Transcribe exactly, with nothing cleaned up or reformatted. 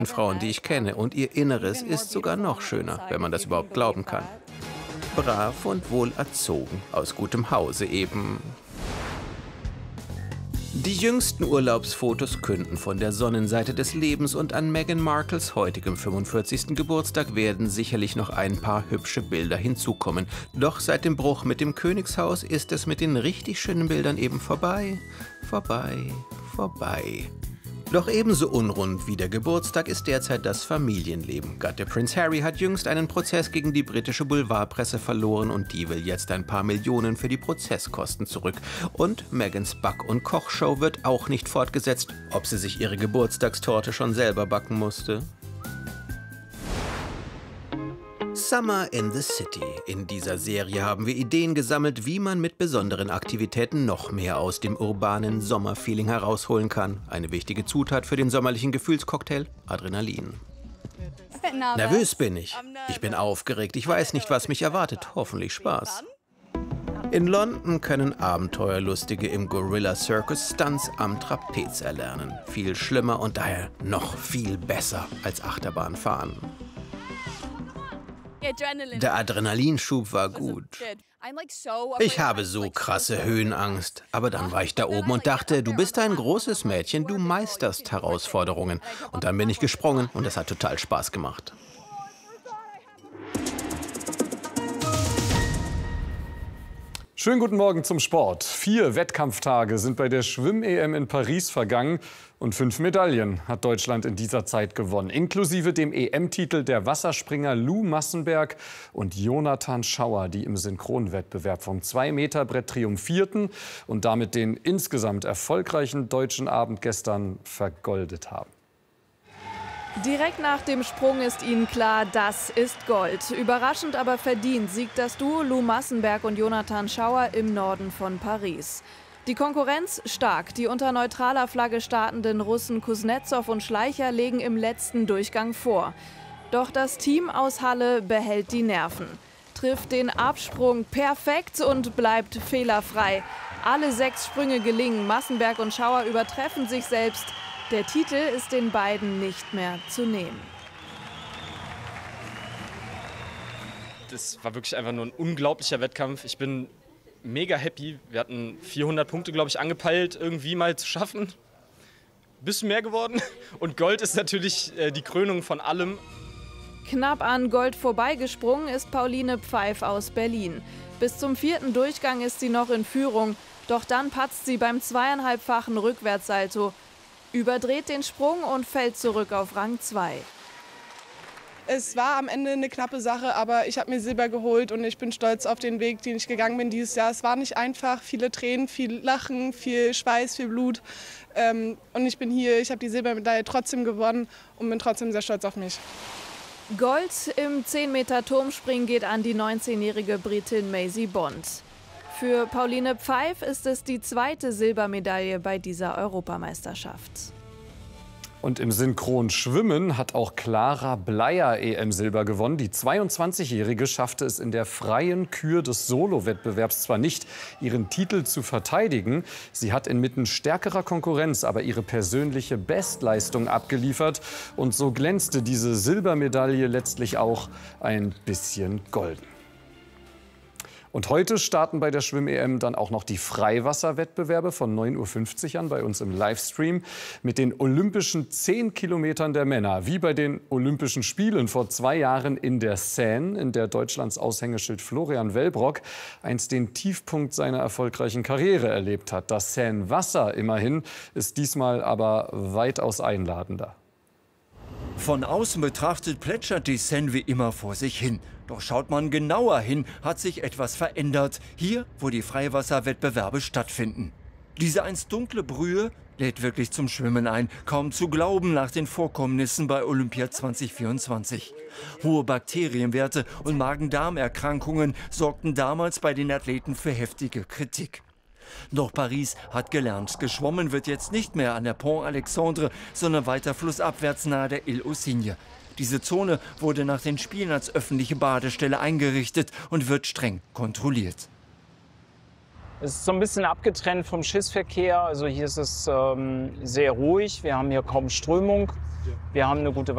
Frauen, die ich kenne, und ihr Inneres ist sogar noch schöner, wenn man das überhaupt glauben kann. Brav und wohl erzogen, aus gutem Hause eben. Die jüngsten Urlaubsfotos künden von der Sonnenseite des Lebens, und an Meghan Markles heutigem fünfundvierzigsten Geburtstag werden sicherlich noch ein paar hübsche Bilder hinzukommen. Doch seit dem Bruch mit dem Königshaus ist es mit den richtig schönen Bildern eben vorbei, vorbei, vorbei. Doch ebenso unrund wie der Geburtstag ist derzeit das Familienleben. Gatte Prinz Harry hat jüngst einen Prozess gegen die britische Boulevardpresse verloren, und die will jetzt ein paar Millionen für die Prozesskosten zurück. Und Megans Back- und Kochshow wird auch nicht fortgesetzt, ob sie sich ihre Geburtstagstorte schon selber backen musste. Summer in the City. In dieser Serie haben wir Ideen gesammelt, wie man mit besonderen Aktivitäten noch mehr aus dem urbanen Sommerfeeling herausholen kann. Eine wichtige Zutat für den sommerlichen Gefühlscocktail: Adrenalin. Nervös bin ich. Ich bin aufgeregt. Ich weiß nicht, was mich erwartet. Hoffentlich Spaß. In London können Abenteuerlustige im Gorilla Circus Stunts am Trapez erlernen. Viel schlimmer und daher noch viel besser als Achterbahnfahren. Der Adrenalinschub war gut. Ich habe so krasse Höhenangst. Aber dann war ich da oben und dachte, du bist ein großes Mädchen, du meisterst Herausforderungen. Und dann bin ich gesprungen und es hat total Spaß gemacht. Schönen guten Morgen zum Sport. Vier Wettkampftage sind bei der Schwimm-E M in Paris vergangen und fünf Medaillen hat Deutschland in dieser Zeit gewonnen. Inklusive dem E M-Titel der Wasserspringer Lou Massenberg und Jonathan Schauer, die im Synchronwettbewerb vom zwei Meter Brett triumphierten und damit den insgesamt erfolgreichen deutschen Abend gestern vergoldet haben. Direkt nach dem Sprung ist ihnen klar, das ist Gold. Überraschend, aber verdient siegt das Duo Lou Massenberg und Jonathan Schauer im Norden von Paris. Die Konkurrenz stark. Die unter neutraler Flagge startenden Russen Kuznetsov und Schleicher legen im letzten Durchgang vor. Doch das Team aus Halle behält die Nerven. Trifft den Absprung perfekt und bleibt fehlerfrei. Alle sechs Sprünge gelingen. Massenberg und Schauer übertreffen sich selbst. Der Titel ist den beiden nicht mehr zu nehmen. Das war wirklich einfach nur ein unglaublicher Wettkampf. Ich bin mega happy. Wir hatten vierhundert Punkte, glaube ich, angepeilt, irgendwie mal zu schaffen. Bisschen mehr geworden. Und Gold ist natürlich äh, die Krönung von allem. Knapp an Gold vorbeigesprungen ist Pauline Pfeif aus Berlin. Bis zum vierten Durchgang ist sie noch in Führung. Doch dann patzt sie beim zweieinhalbfachen Rückwärtssalto, überdreht den Sprung und fällt zurück auf Rang zwei. Es war am Ende eine knappe Sache, aber ich habe mir Silber geholt und ich bin stolz auf den Weg, den ich gegangen bin dieses Jahr. Es war nicht einfach, viele Tränen, viel Lachen, viel Schweiß, viel Blut. Ähm, und ich bin hier, ich habe die Silbermedaille trotzdem gewonnen und bin trotzdem sehr stolz auf mich. Gold im zehn Meter Turmspringen geht an die neunzehnjährige Britin Maisie Bond. Für Pauline Pfeif ist es die zweite Silbermedaille bei dieser Europameisterschaft. Und im Synchronschwimmen hat auch Clara Bleier E M-Silber gewonnen. Die zweiundzwanzigjährige schaffte es in der freien Kür des Solo-Wettbewerbs zwar nicht, ihren Titel zu verteidigen. Sie hat inmitten stärkerer Konkurrenz aber ihre persönliche Bestleistung abgeliefert. Und so glänzte diese Silbermedaille letztlich auch ein bisschen golden. Und heute starten bei der Schwimm-E M dann auch noch die Freiwasserwettbewerbe von neun Uhr fünfzig an bei uns im Livestream mit den olympischen zehn Kilometern der Männer. Wie bei den Olympischen Spielen vor zwei Jahren in der Seine, in der Deutschlands Aushängeschild Florian Wellbrock einst den Tiefpunkt seiner erfolgreichen Karriere erlebt hat. Das Seine-Wasser immerhin ist diesmal aber weitaus einladender. Von außen betrachtet plätschert die Seine wie immer vor sich hin. Doch schaut man genauer hin, hat sich etwas verändert. Hier, wo die Freiwasserwettbewerbe stattfinden. Diese einst dunkle Brühe lädt wirklich zum Schwimmen ein. Kaum zu glauben nach den Vorkommnissen bei Olympia zweitausendvierundzwanzig. Hohe Bakterienwerte und Magen-Darm-Erkrankungen sorgten damals bei den Athleten für heftige Kritik. Doch Paris hat gelernt. Geschwommen wird jetzt nicht mehr an der Pont Alexandre, sondern weiter flussabwärts nahe der Île aux Cygnes. Diese Zone wurde nach den Spielen als öffentliche Badestelle eingerichtet und wird streng kontrolliert. Es ist so ein bisschen abgetrennt vom Schiffsverkehr. Also hier ist es ähm, sehr ruhig. Wir haben hier kaum Strömung. Wir haben eine gute